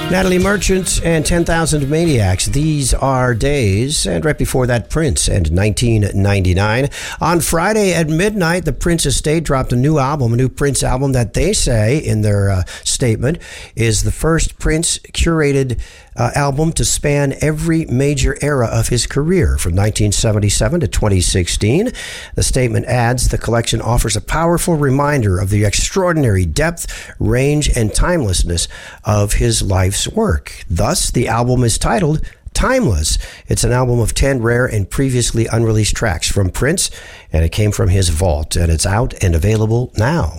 Natalie Merchant and 10,000 Maniacs. These are days. And right before that, Prince and 1999. On Friday at midnight, the Prince estate dropped a new album, a new Prince album that they say in their statement is the first Prince curated album to span every major era of his career from 1977 to 2016. The statement adds the collection offers a powerful reminder of the extraordinary depth, range, and timelessness of his life's work. Thus, the album is titled Timeless. It's an album of 10 rare and previously unreleased tracks from Prince, and it came from his vault, and it's out and available now.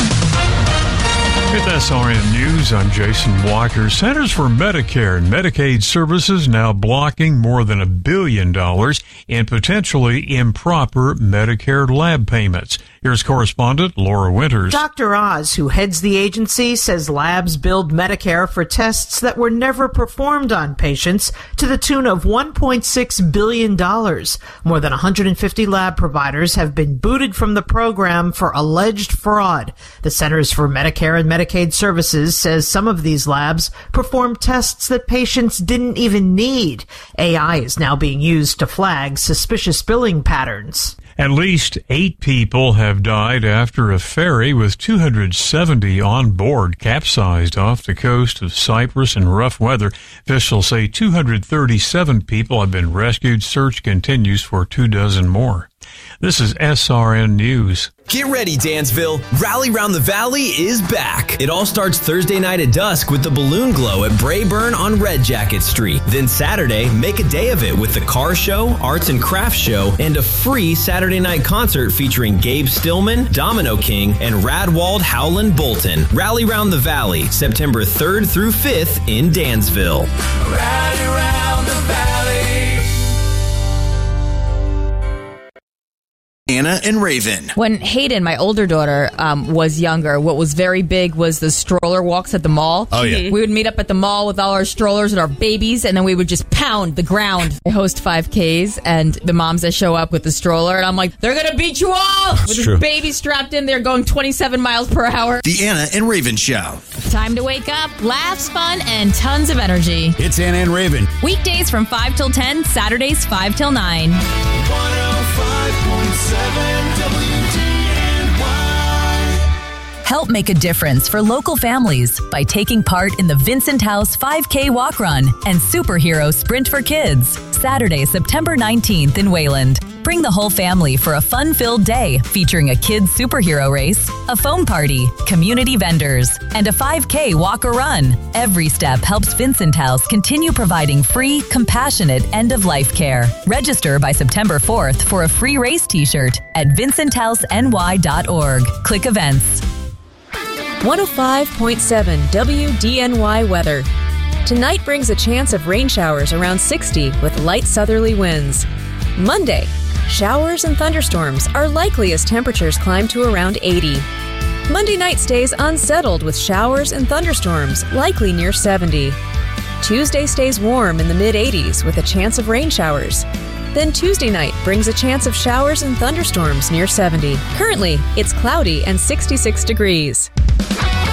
With SRN News, I'm Jason Walker. Centers for Medicare and Medicaid Services now blocking more than $1 billion in potentially improper Medicare lab payments. Here's correspondent Laura Winters. Dr. Oz, who heads the agency, says labs billed Medicare for tests that were never performed on patients to the tune of $1.6 billion. More than 150 lab providers have been booted from the program for alleged fraud. The Centers for Medicare and Medicaid Services says some of these labs perform tests that patients didn't even need. AI is now being used to flag suspicious billing patterns. At least 8 people have died after a ferry with 270 on board capsized off the coast of Cyprus in rough weather. Officials say 237 people have been rescued. Search continues for 24 more. This is SRN News. Get ready, Dansville. Rally Round the Valley is back. It all starts Thursday night at dusk with the Balloon Glow at Brayburn on Red Jacket Street. Then Saturday, make a day of it with the car show, arts and crafts show, and a free Saturday night concert featuring Gabe Stillman, Domino King, and Radwald Howland Bolton. Rally Round the Valley, September 3rd through 5th in Dansville. Rally Round the Valley. Anna and Raven. When Hayden, my older daughter, was younger, what was very big was the stroller walks at the mall. Oh, yeah. We would meet up at the mall with all our strollers and our babies, and then we would just pound the ground. I host 5Ks, and the moms that show up with the stroller, and I'm like, they're going to beat you all! With this baby strapped in there going 27 miles per hour. The Anna and Raven Show. Time to wake up, laughs, fun, and tons of energy. It's Anna and Raven. Weekdays from 5 till 10, Saturdays 5 till 9. 105.7 WDNY. Help make a difference for local families by taking part in the Vincent House 5K Walk Run and Superhero Sprint for Kids, Saturday, September 19th in Wayland. Bring the whole family for a fun-filled day featuring a kids' superhero race, a foam party, community vendors, and a 5K walk or run. Every step helps Vincent House continue providing free, compassionate end-of-life care. Register by September 4th for a free race t-shirt at vincenthouseny.org. Click events. 105.7 WDNY weather. Tonight brings a chance of rain showers around 60 with light southerly winds. Monday, showers and thunderstorms are likely as temperatures climb to around 80. Monday night stays unsettled with showers and thunderstorms likely near 70. Tuesday stays warm in the mid-80s with a chance of rain showers. Then Tuesday night brings a chance of showers and thunderstorms near 70. Currently, it's cloudy and 66 degrees.